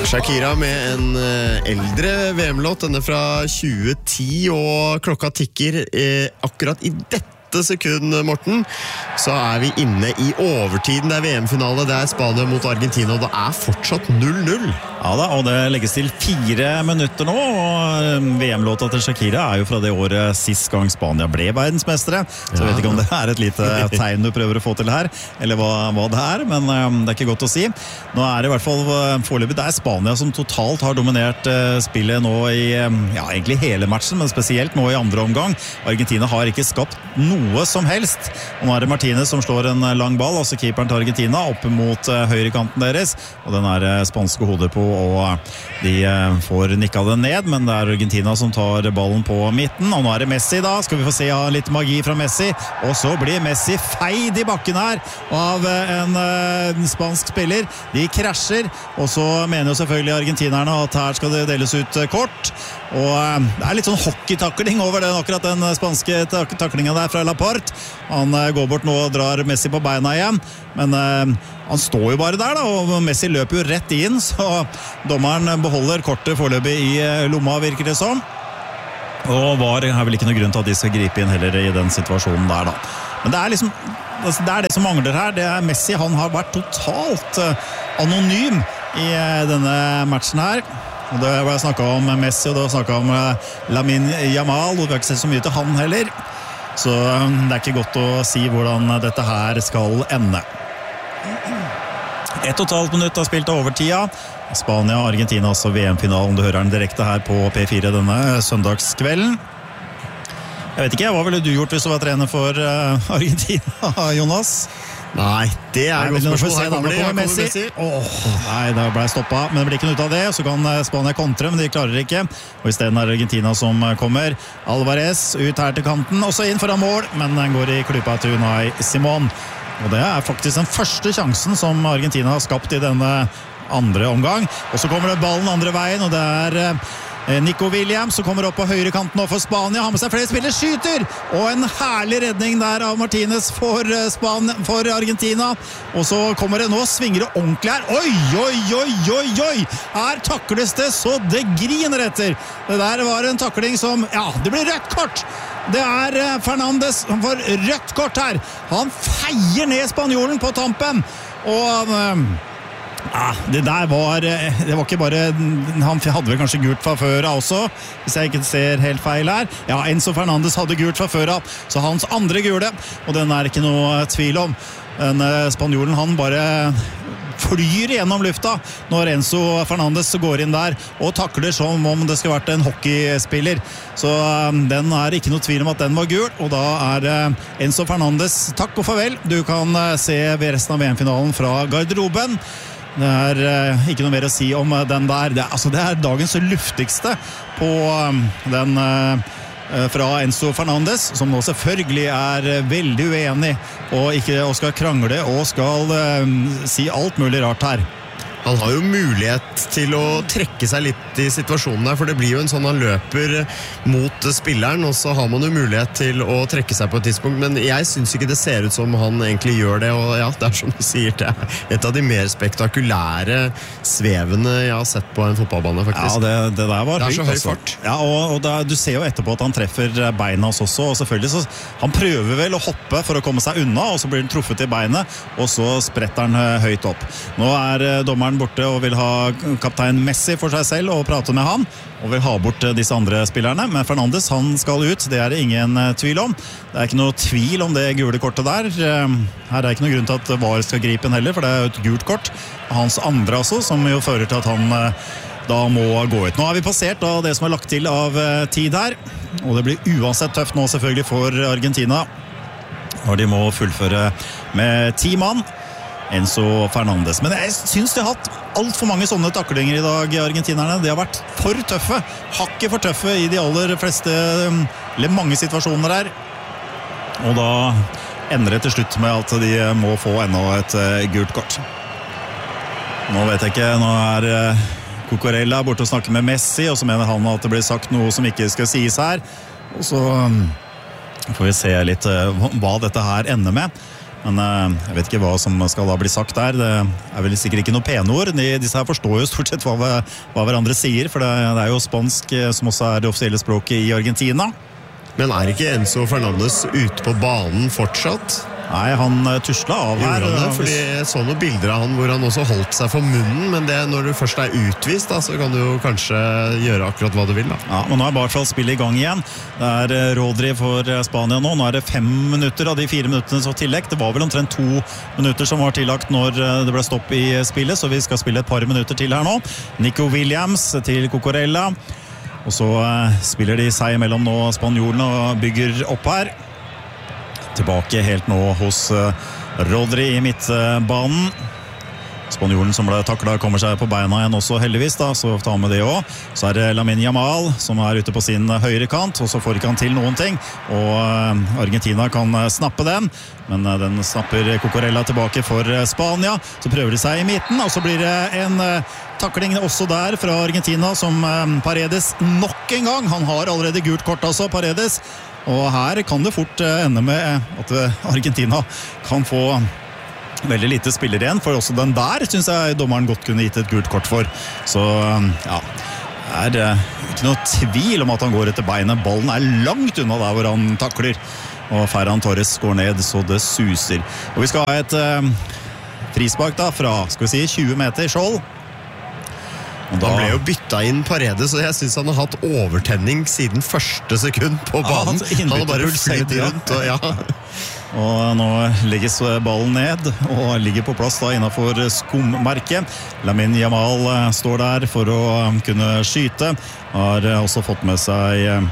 Shakira med en eldre VM-låt, denne fra 2010, og klokka tikker akkurat i dette sekund, Morten, så vi inne i overtiden. Det VM-finale, det Spania mot Argentina, og det fortsatt 0-0. Ja da, og det legges til 4 minutter nå, og VM-låta til Shakira jo fra det året sist gang Spania ble verdensmestere, så jeg vet ikke om det et lite tegn du prøver å få til her, eller hva det men det ikke godt å si. Nå det i hvert fall foreløpig, det Spania som totalt har dominert spillet nå i, egentlig hele matchen, men spesielt nå i andre omgang. Argentina har ikke skapt noe som helst, og nå det Martinez som slår en lang ball, altså keeperen til Argentina, opp mot høyrekanten deres, og den spanske hodet på, og de får nikka den ned, men det Argentina som tar ballen på midten, og nå det Messi da, skal vi få se litt magi fra Messi, og så blir Messi feid i bakken her av en spansk spiller. De krasjer, og så mener jo selvfølgelig argentinerne at her skal det deles ut kort, og det litt sånn hockeytakling over den, akkurat den spanske taklingen der fra Laporte. Han går bort nå og drar Messi på beina igjen, men han står jo bare der da, og Messi løper jo rett inn, så dommeren beholder kortet foreløpig i lomma, virker det som. Og VAR vel ikke noe grunn til at de skal gripe inn heller i den situasjonen der da. Men det liksom, det som mangler her, det Messi, han har vært totalt anonym i denne matchen her. Og det var snakket om Messi, og det var snakket om Lamine Yamal, og vi har ikke sett så mye til han heller. Så det ikke godt å si hvordan dette her skal ende. 1,5 minutt har spilt overtida. Spania og Argentina, altså VM-finalen. Du hører den direkte her på P4 denne søndagskvelden. Jeg vet ikke, hva ville du gjort hvis du var trener for Argentina, Jonas? Nei, det godt spørsmål. Her kommer Messi. Nei, det ble stoppet, men det blir ikke noe ut av det. Så kan Spania kontre, men de klarer ikke. Og i stedet Argentina som kommer. Alvarez ut her til kanten, også inn foran mål, men den går i klypa til Unai Simon. Og det faktisk den første sjansen som Argentina har skapt i denne andre omgang. Og så kommer det ballen andre veien, og det Nico Williams som kommer opp på høyre kanten og for Spania, har med seg flere spillere, skyter, og en herlig redning der av Martinez for Argentina, og så kommer det nå, svinger det ordentlig her, oi, her takles det så det griner etter. Det der var en takling som, det blir rødt kort. Det Fernandes som får rødt kort her. Han feier ned spanjolen på tampen, og det var ikke bare, han hadde vel kanskje gult fra før også, hvis jeg ikke ser helt feil her. Enzo Fernandes hadde gult fra før, så hans andre gule, og den ikke noe tvil om. Spanjolen, han bare flyr gjennom lufta når Enzo Fernandes går inn der og takler som om det skulle vært en hockeyspiller. Så den ikke noe tvil om at den var gul, og da Enzo Fernandes, takk og farvel. Du kan se ved resten av VM-finalen fra garderoben. Det ikke noe mer å si om den der. Det dagens luftigste på den fra Enzo Fernandes, som nå selvfølgelig veldig uenig og skal krangle og skal si alt mulig rart her. Han har jo mulighet til å trekke seg litt i situasjonen her, for det blir jo en sånn han løper mot spilleren, og så har man jo mulighet til å trekke seg på et tidspunkt, men jeg synes ikke det ser ut som han egentlig gjør det, og det som du sier, det et av de mer spektakulære svevene jeg har sett på en fotballbane, faktisk. Ja, det der var så høy fart. Ja, og du ser jo etterpå at han treffer beina oss også, og selvfølgelig så han prøver vel å hoppe for å komme seg unna, og så blir han truffet i beinet, og så spretter han høyt opp. Nå dommeren borte og vil ha kaptein Messi for seg selv og prate med han, og vil ha bort disse andre spillerne, men Fernandes, han skal ut, det det ingen tvil om. Det ikke noe tvil om det gule kortet der. Her ikke noe grunn til at VAR skal gripe inn heller, for det jo et gult kort. Hans andre altså, som jo fører til at han da må gå ut. Nå vi passert da det som lagt til av tid her, og det blir uansett tøft nå selvfølgelig for Argentina, når de må fullføre med 10 mann. Enzo Fernandes. Men jeg synes de har hatt alt for mange sånne taklinger i dag, argentinerne. De har vært for tøffe, hakket for tøffe i de aller fleste, eller mange situasjoner der. Og da ender det til slutt med at de må få enda et gult kort. Nå vet jeg ikke, nå Cucurella borte og snakker med Messi, og så mener han at det blir sagt noe som ikke skal sies her. Og så får vi se litt hva dette her ender med. men jeg vet ikke hva som skal da bli sagt der. Det vel sikkert ikke noe pene ord. Disse her forstår jo stort sett hva hverandre sier, for det jo spansk som også det offisielle språket i Argentina. Men ikke Enzo Fernandes ute på banen fortsatt? Nei, han tusla av her. Fordi jeg så noen bilder av han hvor han også holdt seg for munnen, men når du først utvist, da, så kan du jo kanskje gjøre akkurat hva du vil. Da. Ja, men nå i hvert fall spillet i gang igjen. Det Rodri for Spania nå. Nå det 5 minutter av de 4 minuttene så tillegg. Det var vel omtrent 2 minutter som var tillagt når det ble stopp i spillet, så vi skal spille et par minutter til her nå. Nico Williams til Cucurella. Og så spiller de seg imellom nå spanjolene og bygger opp her. Tilbake helt nå hos Rodri i midtbanen. Spanjolen som ble taklet kommer seg på beina igjen også heldigvis da, så ta med det også. Så det Lamine Yamal som ute på sin høyre kant, og så får ikke han til noen ting. Og Argentina kan snappe den, men den snapper Cucurella tilbake for Spania. Så prøver de seg i midten, og så blir det en takling også der fra Argentina som Paredes nok en gang. Han har allerede gult kort altså, Paredes. Og her kan det fort ende med at Argentina kan få veldig lite spiller igjen, for også den der synes jeg dommeren godt kunne gitt et gult kort for. Så ja, det ikke noe tvil om at han går etter beinet. Ballen langt unna der hvor han takler, og Ferran Torres går ned så det suser. Og vi skal ha et frispark da fra, skal vi si, 20 meter skjold. Han ble jo bytta inn Paredes, og jeg synes han har hatt overtenning siden første sekund på banen. Han har bare flytt rundt, og ja. Og nå legges ballen ned og ligger på plass da innenfor skummerket. Lamine Yamal står der for å kunne skyte. Har også fått med seg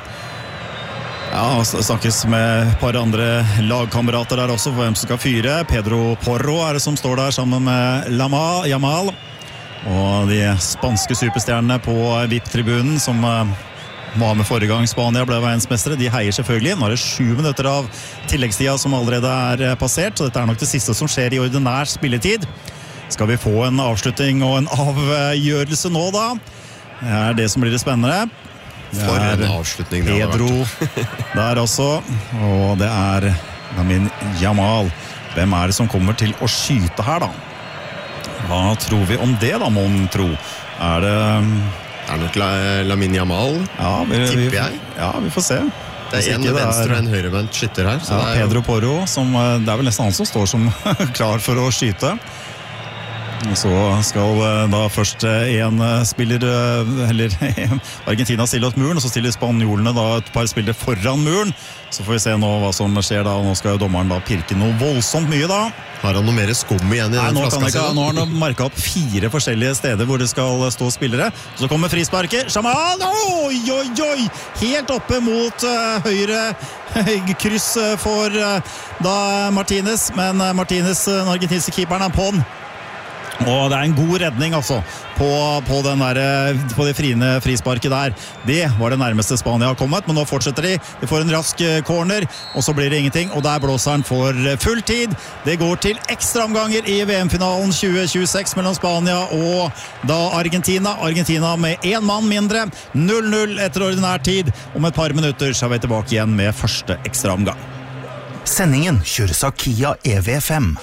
snakkes med et par andre lagkamerater der også, for hvem som skal fyre. Pedro Porro det som står der sammen med Yamal. Og de spanske superstjernene på VIP-tribunen som var med forrige gang Spania ble verdensmestere, de heier selvfølgelig. Nå det 7 minutter av tilleggstida som allerede passert, så dette nok det siste som skjer i ordinær spilletid. Skal vi få en avslutning og en avgjørelse nå da? Det det som blir det spennende. For en avslutning det Pedro der også, og det Lamine Yamal. Hvem det som kommer til å skyte her da? Hva tror vi om det da, mon tro? Det nok Lamine Yamal, tipper jeg. Ja, vi får se. Det en venstre og en høyrevendt skytter her. Så Pedro Porro, som, det vel nesten han som står som klar for å skyte. Så skal da først en spiller, eller Argentina stille opp muren, og så stiller spanjolene da et par spillere foran muren. Så får vi se nå hva som skjer da, og nå skal jo dommeren da pirke noe voldsomt mye da. Har han noe mer skum igjen i den flaska sin? Nå har han market opp 4 forskjellige steder hvor det skal stå spillere. Så kommer frisparket. Shamal! Oi! Helt oppe mot høyre kryss for da Martinez. Men Martinez, den argentinske keeperen, på den. Og det en god redning altså på det friende frisparket der. Det var det nærmeste Spania har kommet, men nå fortsetter de. De får en rask corner, og så blir det ingenting, og der blåser han for full tid. Det går til ekstraomganger i VM-finalen 2026 mellom Spania og da Argentina. Argentina med 1 mann mindre, 0-0 etter ordinær tid. Om et par minutter så vi tilbake igjen med første ekstraomgang. Sendingen kjøres av Kia EV5.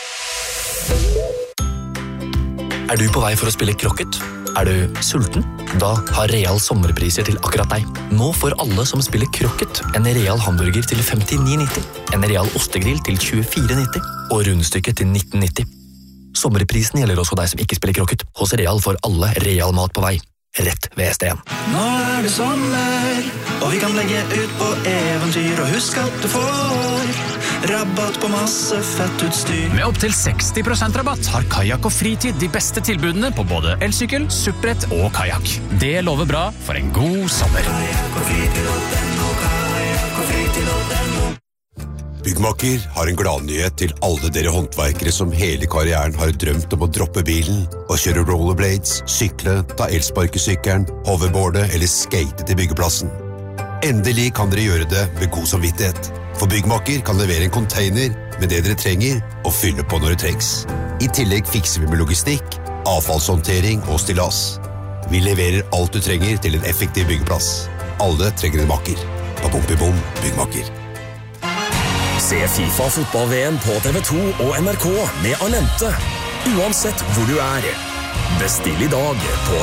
Du på vei for å spille krokket? Du sulten? Da har Real sommerpriser til akkurat deg. Nå får alle som spiller krokket en Real hamburger til 59,90, en Real ostegrill til 24,90 og rundstykke til 19,90. Sommerprisen gjelder også deg som ikke spiller krokket. Hos Real får alle Real mat på vei. Rett ved SDN. Nå det sommer, og vi kan legge ut på eventyr, og husk at du får rabatt på masse fett utstyr. Med opp til 60% rabatt har Kajakk og Fritid de beste tilbudene på både elsykkel, suppbrett og kajakk. Det lover bra for en god sommer. Kajakk og Fritid.no, Kajakk og Fritid.no. Byggmaker har en gladnyhet til alle dere håndverkere som hele karrieren har drømt om å droppe bilen og kjøre rollerblades, sykle, ta elsparkesykkelen, hoverboarde eller skate til byggeplassen. Endelig kan dere gjøre det med god samvittighet, for Byggmaker kan levere en container med det dere trenger og fylle på når det trengs. I tillegg fikser vi med logistikk, avfallshåndtering og stillas. Vi leverer alt du trenger til en effektiv byggeplass. Alle trenger en makker. Bom, Byggmaker. Se FIFA fotball-VM på TV2 og NRK med Alente, uansett hvor du Bestill I dag på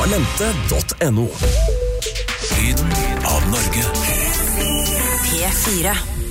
alente.no. Lyden av Norge. P4